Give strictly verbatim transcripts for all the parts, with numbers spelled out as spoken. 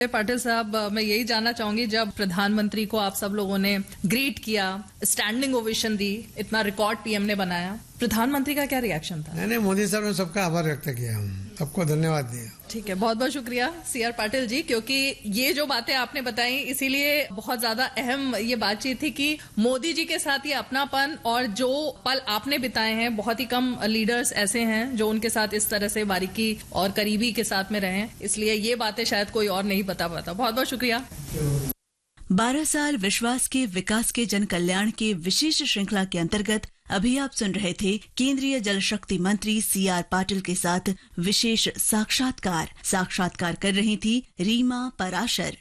पाटिल साहब, मैं यही जानना चाहूंगी, जब प्रधानमंत्री को आप सब लोगों ने ग्रीट किया, स्टैंडिंग ओवेशन दी, इतना रिकॉर्ड पीएम ने बनाया, प्रधानमंत्री का क्या रिएक्शन था? नहीं नहीं मोदी साहब ने सबका आभार व्यक्त किया, सबको धन्यवाद दिया। ठीक है, बहुत बहुत शुक्रिया सी आर पाटिल जी, क्योंकि ये जो बातें आपने बताई इसीलिए बहुत ज्यादा अहम ये बातचीत थी कि मोदी जी के साथ ये अपनापन और जो पल आपने बिताए हैं, बहुत ही कम लीडर्स ऐसे हैं जो उनके साथ इस तरह से बारीकी और करीबी के साथ में रहे, इसलिए ये बातें शायद कोई और नहीं बता पाता। बहुत बहुत शुक्रिया। बारह साल विश्वास के विकास के जन कल्याण की विशेष श्रृंखला के अंतर्गत अभी आप सुन रहे थे केंद्रीय जल शक्ति मंत्री सी आर पाटिल के साथ विशेष साक्षात्कार। साक्षात्कार कर रही थी रीमा पराशर।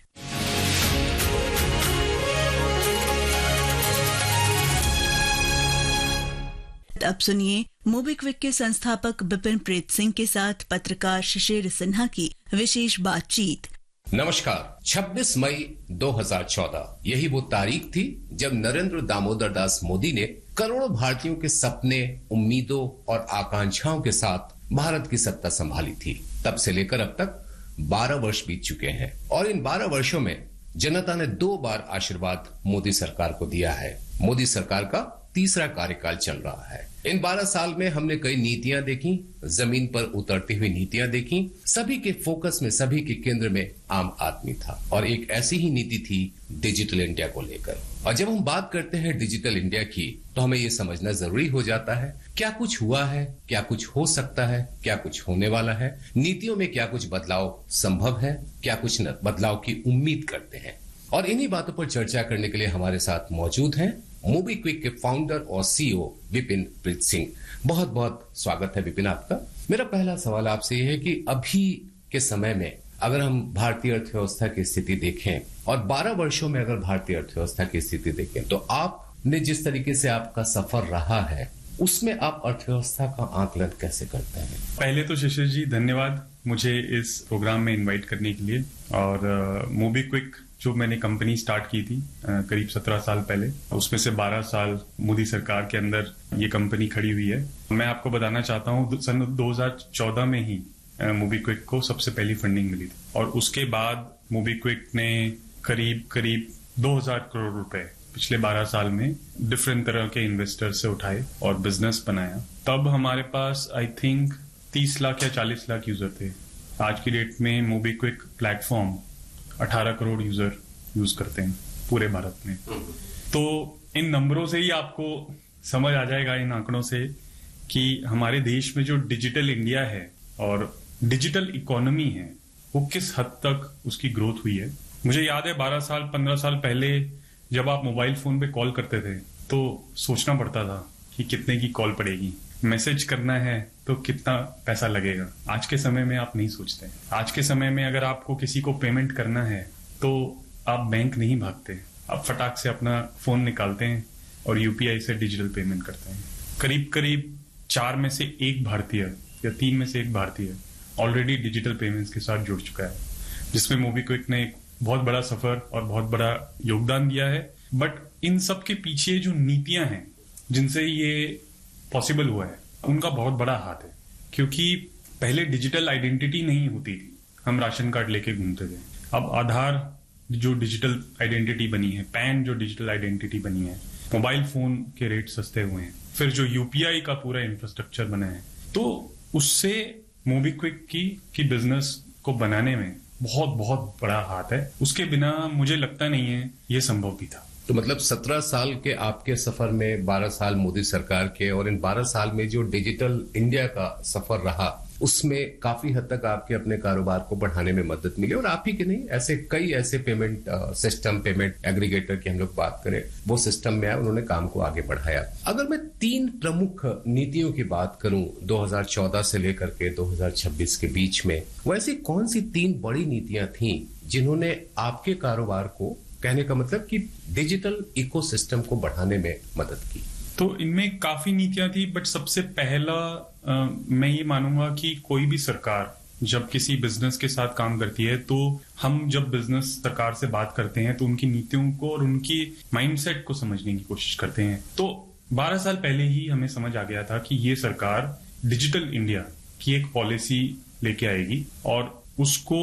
अब सुनिए मोबीक्विक के संस्थापक बिपिन प्रीत सिंह के साथ पत्रकार शिशिर सिन्हा की विशेष बातचीत। नमस्कार। छब्बीस मई दो हज़ार चौदह यही वो तारीख थी जब नरेंद्र दामोदर दास मोदी ने करोड़ों भारतीयों के सपने, उम्मीदों और आकांक्षाओं के साथ भारत की सत्ता संभाली थी। तब से लेकर अब तक बारह वर्ष बीत चुके हैं और इन बारह वर्षों में जनता ने दो बार आशीर्वाद मोदी सरकार को दिया है। मोदी सरकार का तीसरा कार्यकाल चल रहा है। इन बारह साल में हमने कई नीतियां देखी, जमीन पर उतरती हुई नीतियां देखी। सभी के फोकस में, सभी के केंद्र में आम आदमी था और एक ऐसी ही नीति थी डिजिटल इंडिया को लेकर। और जब हम बात करते हैं डिजिटल इंडिया की, तो हमें ये समझना जरूरी हो जाता है क्या कुछ हुआ है, क्या कुछ हो सकता है, क्या कुछ होने वाला है, नीतियों में क्या कुछ बदलाव संभव है, क्या कुछ बदलाव की उम्मीद करते हैं। और इन्हीं बातों पर चर्चा करने के लिए हमारे साथ मौजूद हैं मोबीक्विक के फाउंडर और सीईओ विपिन प्रीत सिंह। बहुत बहुत स्वागत है विपिन आपका। मेरा पहला सवाल आपसे यह है कि अभी के समय में अगर हम भारतीय अर्थव्यवस्था की स्थिति देखें और बारह वर्षों में अगर भारतीय अर्थव्यवस्था की स्थिति देखें, तो आपने जिस तरीके से आपका सफर रहा है उसमें आप अर्थव्यवस्था का आकलन कैसे करते हैं? पहले तो शिशिर जी धन्यवाद मुझे इस प्रोग्राम में इनवाइट करने के लिए। और मोबीक्विक जो मैंने कंपनी स्टार्ट की थी करीब सत्रह साल पहले, उसमें से बारह साल मोदी सरकार के अंदर ये कंपनी खड़ी हुई है। मैं आपको बताना चाहता हूँ सन दो हज़ार चौदह में ही मोबीक्विक को सबसे पहली फंडिंग मिली थी और उसके बाद मोबीक्विक ने करीब करीब दो हज़ार करोड़ रुपए पिछले बारह साल में डिफरेंट तरह के इन्वेस्टर से उठाए और बिजनेस बनाया। तब हमारे पास आई थिंक तीस लाख या चालीस लाख यूजर थे। आज की डेट में मोबीक्विक प्लेटफॉर्म अठारह करोड़ यूजर यूज करते हैं पूरे भारत में। तो इन नंबरों से ही आपको समझ आ जाएगा, इन आंकड़ों से, कि हमारे देश में जो डिजिटल इंडिया है और डिजिटल इकोनॉमी है वो किस हद तक उसकी ग्रोथ हुई है। मुझे याद है बारह साल पंद्रह साल पहले जब आप मोबाइल फोन पे कॉल करते थे तो सोचना पड़ता था कि कितने की कॉल पड़ेगी, मैसेज करना है तो कितना पैसा लगेगा। आज के समय में आप नहीं सोचते। आज के समय में अगर आपको किसी को पेमेंट करना है तो आप बैंक नहीं भागते, आप फटाक से अपना फोन निकालते हैं और यूपीआई से डिजिटल पेमेंट करते हैं। करीब करीब चार में से एक भारतीय या तीन में से एक भारतीय ऑलरेडी डिजिटल पेमेंट्स के साथ जुड़ चुका है, जिसमें मोबीक्विक ने एक बहुत बड़ा सफर और बहुत बड़ा योगदान दिया है। बट इन सब के पीछे जो नीतियां हैं जिनसे ये पॉसिबल हुआ है, उनका बहुत बड़ा हाथ है। क्योंकि पहले डिजिटल आइडेंटिटी नहीं होती थी, हम राशन कार्ड लेके घूमते थे। अब आधार जो डिजिटल आइडेंटिटी बनी है, पैन जो डिजिटल आइडेंटिटी बनी है, मोबाइल फोन के रेट सस्ते हुए हैं, फिर जो यूपीआई का पूरा इंफ्रास्ट्रक्चर बना है, तो उससे मोबीक्विक की की बिजनेस को बनाने में बहुत बहुत बड़ा हाथ है। उसके बिना मुझे लगता नहीं है ये संभव भी था। तो मतलब सत्रह साल के आपके सफर में बारह साल मोदी सरकार के, और इन बारह साल में जो डिजिटल इंडिया का सफर रहा उसमें काफी हद तक आपके अपने कारोबार को बढ़ाने में मदद मिली। और आप ही के नहीं, ऐसे कई ऐसे पेमेंट सिस्टम, पेमेंट एग्रीगेटर की हम लोग बात करें, वो सिस्टम में आए, उन्होंने काम को आगे बढ़ाया। अगर मैं तीन प्रमुख नीतियों की बात करूं दो हज़ार चौदह से लेकर के दो हज़ार छब्बीस के बीच में, वैसी कौन सी तीन बड़ी नीतियां थी जिन्होंने आपके कारोबार को, कहने का मतलब कि डिजिटल इकोसिस्टम को बढ़ाने में मदद की? तो इनमें काफी नीतियां थी, बट सबसे पहला आ, मैं ये मानूंगा कि कोई भी सरकार जब किसी बिजनेस के साथ काम करती है, तो हम जब बिजनेस सरकार से बात करते हैं तो उनकी नीतियों को और उनकी माइंडसेट को समझने की कोशिश करते हैं। तो बारह साल पहले ही हमें समझ आ गया था कि ये सरकार डिजिटल इंडिया की एक पॉलिसी लेके आएगी और उसको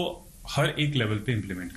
हर एक लेवल पे इम्प्लीमेंट